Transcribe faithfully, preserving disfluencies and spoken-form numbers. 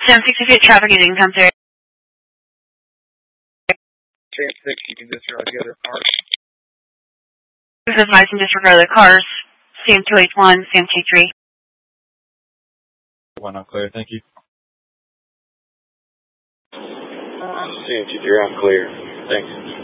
seven sixty-eight traffic is income through. Sam six, you can disregard the other cars. This is advice and disregard the cars. C M two eighty-one, C M two three. One not clear, thank you. C M two three, I'm clear. Thanks.